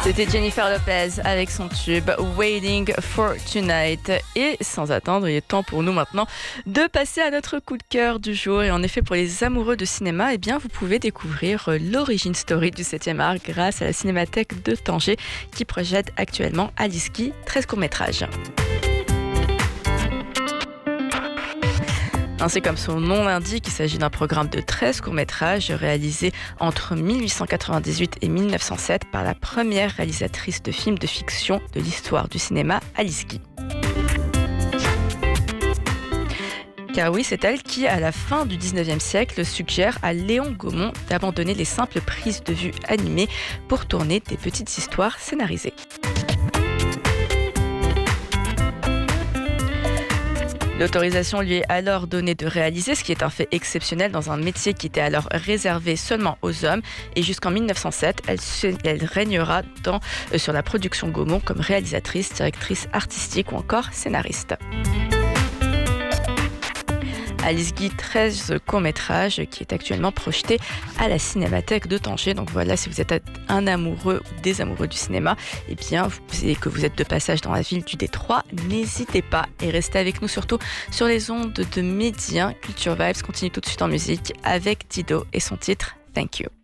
C'était Jennifer Lopez avec son tube Waiting for Tonight. Et sans attendre, il est temps pour nous maintenant de passer à notre coup de cœur du jour. Et en effet, pour les amoureux de cinéma, eh bien, vous pouvez découvrir l'origine story du 7e art grâce à la Cinémathèque de Tanger qui projette actuellement à Liski 13 courts-métrages. Ainsi comme son nom l'indique, il s'agit d'un programme de 13 courts-métrages réalisés entre 1898 et 1907 par la première réalisatrice de films de fiction de l'histoire du cinéma, Alice Guy. Car oui, c'est elle qui, à la fin du 19e siècle, suggère à Léon Gaumont d'abandonner les simples prises de vue animées pour tourner des petites histoires scénarisées. L'autorisation lui est alors donnée de réaliser, ce qui est un fait exceptionnel dans un métier qui était alors réservé seulement aux hommes. Et jusqu'en 1907, elle régnera sur la production Gaumont comme réalisatrice, directrice artistique ou encore scénariste. Alice Guy, 13 courts-métrages qui est actuellement projeté à la Cinémathèque de Tanger. Donc voilà, si vous êtes un amoureux ou des amoureux du cinéma, eh bien, et que vous êtes de passage dans la ville du Détroit, n'hésitez pas et restez avec nous surtout sur les ondes de Média Culture Vibes. Continue tout de suite en musique avec Dido et son titre Thank You.